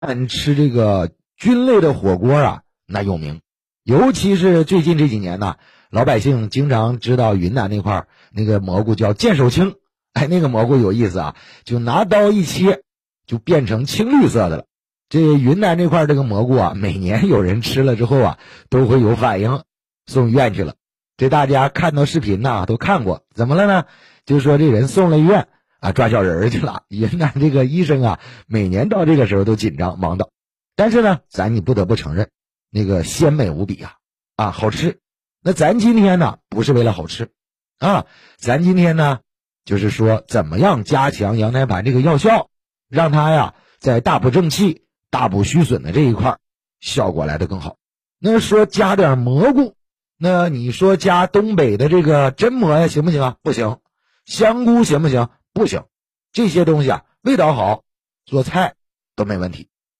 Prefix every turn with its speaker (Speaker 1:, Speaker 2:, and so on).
Speaker 1: 吃这个菌类的火锅啊，那有名。尤其是最近这几年呢，老百姓经常知道云南那块儿那个蘑菇叫剑手青，哎，那个蘑菇有意思啊，就拿刀一切，就变成青绿色的了。这云南这块这个蘑菇啊，每年有人吃了之后啊，都会有反应，送医院去了。这大家看到视频呢，都看过，怎么了呢？就说这人送了医院啊，抓小人去了。云南这个医生啊，每年到这个时候都紧张忙到，但是呢，你不得不承认，那个鲜美无比啊，好吃。那咱今天呢，不是为了好吃啊，咱今天呢，就是说怎么样加强羊胎盘这个药效，让它呀在大补正气、大补虚损的这一块效果来得更好。那说加点蘑菇，那你说加东北的这个榛蘑呀，行不行啊？不行。香菇行不行？不行。这些东西啊，味道好，做菜都没问题。